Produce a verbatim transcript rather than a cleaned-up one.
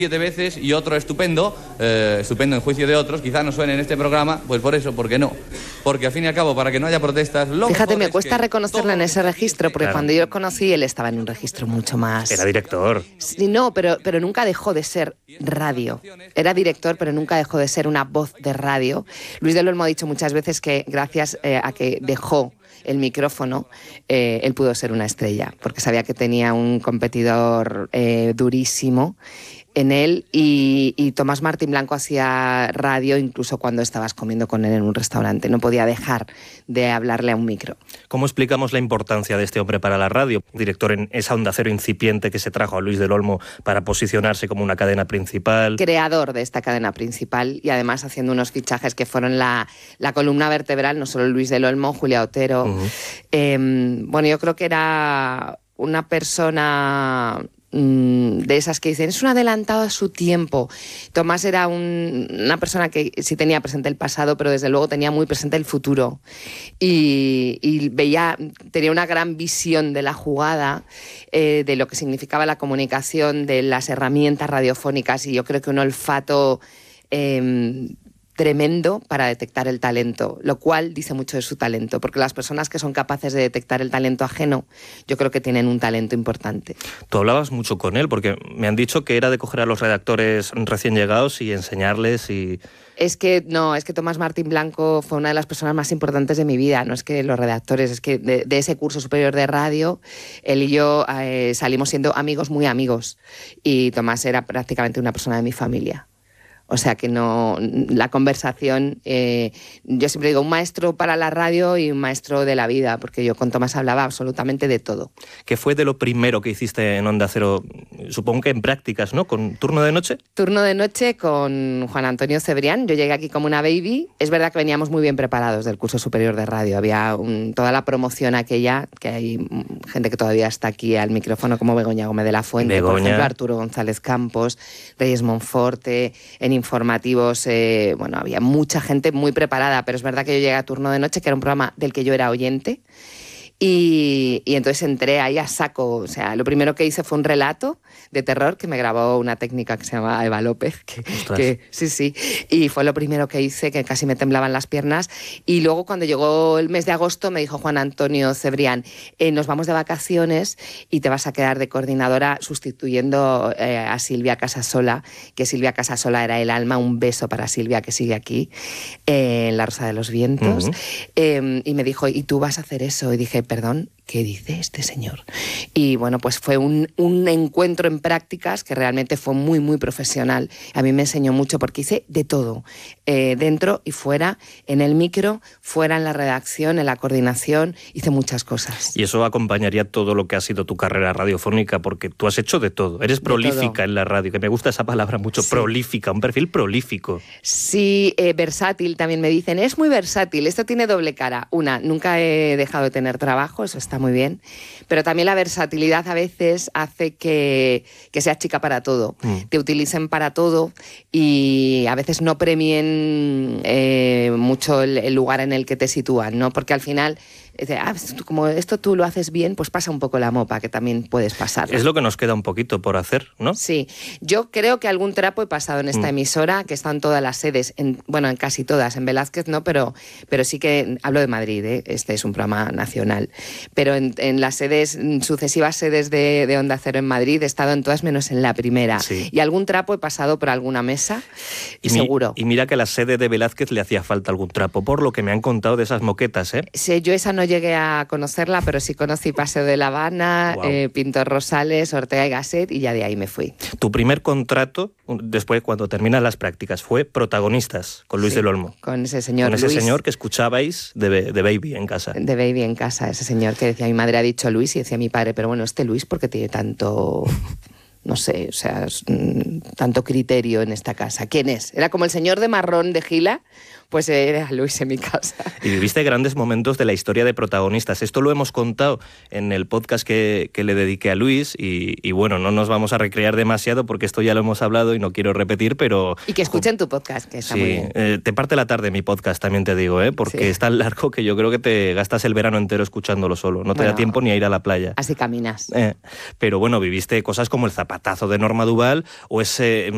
siete veces y otro estupendo, eh, estupendo en juicio de otros, quizá no suene en este programa, pues por eso, porque no. Porque al fin y al cabo, para que no haya protestas... Lo Fíjate, me cuesta reconocerlo en ese registro, porque claro. cuando yo lo conocí, él estaba en un registro mucho más... Era director. Sí, no, pero, pero nunca dejó de ser radio. Era director, pero nunca dejó de ser una voz de radio. Luis del Olmo ha dicho muchas veces que gracias eh, a que dejó el micrófono, eh, él pudo ser una estrella, porque sabía que tenía un competidor eh, durísimo en él, y, y Tomás Martín Blanco hacía radio incluso cuando estabas comiendo con él en un restaurante. No podía dejar de hablarle a un micro. ¿Cómo explicamos la importancia de este hombre para la radio? Director en esa Onda Cero incipiente que se trajo a Luis del Olmo para posicionarse como una cadena principal. Creador de esta cadena principal, y además haciendo unos fichajes que fueron la, la columna vertebral, no solo Luis del Olmo, Julia Otero. Uh-huh. Eh, bueno, yo creo que era una persona... de esas que dicen, es un adelantado a su tiempo. Tomás era un, una persona que sí tenía presente el pasado, pero desde luego tenía muy presente el futuro. Y, y veía, tenía una gran visión de la jugada, eh, de lo que significaba la comunicación, de las herramientas radiofónicas, y yo creo que un olfato... Eh, tremendo para detectar el talento, lo cual dice mucho de su talento, porque las personas que son capaces de detectar el talento ajeno, yo creo que tienen un talento importante. Tú hablabas mucho con él, porque me han dicho que era de coger a los redactores recién llegados y enseñarles y... Es que no, es que Tomás Martín Blanco fue una de las personas más importantes de mi vida, no es que los redactores, es que de, de ese curso superior de radio, él y yo eh, salimos siendo amigos, muy amigos, y Tomás era prácticamente una persona de mi familia. O sea que no, la conversación, eh, yo siempre digo un maestro para la radio y un maestro de la vida, porque yo con Tomás hablaba absolutamente de todo. ¿Qué fue de lo primero que hiciste en Onda Cero? Supongo que en prácticas, ¿no? ¿Con turno de noche? Turno de noche con Juan Antonio Cebrián. Yo llegué aquí como una baby. Es verdad que veníamos muy bien preparados del curso superior de radio. Había un, toda la promoción aquella, que hay gente que todavía está aquí al micrófono, como Begoña Gómez de la Fuente, Begoña. por ejemplo, Arturo González Campos, Reyes Monforte, en informativos, eh, bueno, había mucha gente muy preparada, pero es verdad que yo llegué a Turno de Noche, que era un programa del que yo era oyente, y, y entonces entré ahí a saco. O sea, lo primero que hice fue un relato de terror que me grabó una técnica que se llama Eva López, que, que sí, sí, y fue lo primero que hice, que casi me temblaban las piernas. Y luego cuando llegó el mes de agosto me dijo Juan Antonio Cebrián, eh, nos vamos de vacaciones y te vas a quedar de coordinadora sustituyendo eh, a Silvia Casasola, que Silvia Casasola era el alma. Un beso para Silvia, que sigue aquí eh, en La Rosa de los Vientos. Uh-huh. eh, y me dijo, ¿y tú vas a hacer eso? Y dije, perdón, ¿qué dice este señor? Y bueno, pues fue un, un encuentro en prácticas que realmente fue muy, muy profesional. A mí me enseñó mucho porque hice de todo, eh, dentro y fuera, en el micro, fuera en la redacción, en la coordinación, hice muchas cosas. Y eso acompañaría todo lo que ha sido tu carrera radiofónica, porque tú has hecho de todo. Eres prolífica todo en la radio, que me gusta esa palabra mucho, sí. Prolífica, un perfil prolífico. Sí, eh, versátil también me dicen, es muy versátil, esto tiene doble cara. Una, nunca he dejado de tener trabajo, eso está muy bien, pero también la versatilidad a veces hace que, que seas chica para todo, mm. te utilicen para todo y a veces no premien eh, mucho el, el lugar en el que te sitúan, ¿no? Porque al final, ah, como esto tú lo haces bien, pues pasa un poco la mopa, que también puedes pasar. Es lo que nos queda un poquito por hacer, ¿no? Sí, yo creo que algún trapo he pasado en esta mm. emisora, que están todas las sedes, en, bueno, en casi todas, en Velázquez no, pero, pero sí que hablo de Madrid, ¿eh? Este es un programa nacional, pero en, en las sedes, en sucesivas sedes de, de Onda Cero en Madrid, he estado en todas menos en la primera. Sí. Y algún trapo he pasado por alguna mesa, y, y seguro. Mi, y mira que a la sede de Velázquez le hacía falta algún trapo, por lo que me han contado de esas moquetas, ¿eh? Sí, yo esa no llegué a conocerla, pero sí conocí Paseo de La Habana, wow. eh, Pintor Rosales, Ortega y Gasset, y ya de ahí me fui. Tu primer contrato, después cuando terminas las prácticas, fue Protagonistas, con Luis sí, del Olmo. Con ese señor Con ese Luis, señor que escuchabais de, de Baby en casa. De Baby en casa, ese señor que decía, mi madre ha dicho Luis, y decía mi padre, pero bueno, este Luis, ¿por qué tiene tanto... no sé, o sea, tanto criterio en esta casa? ¿Quién es? Era como el señor de marrón de Gila, pues era Luis en mi casa. Y viviste grandes momentos de la historia de Protagonistas. Esto lo hemos contado en el podcast que, que le dediqué a Luis y, y bueno, no nos vamos a recrear demasiado porque esto ya lo hemos hablado y no quiero repetir, pero... Y que escuchen tu podcast, que está sí, muy bien. Eh, te parte la tarde mi podcast, también te digo, ¿eh? Porque sí. es tan largo que yo creo que te gastas el verano entero escucándolo solo. No te bueno, da tiempo ni a ir a la playa. Así caminas. Eh, pero bueno, viviste cosas como el zapatazo de Norma Duval o ese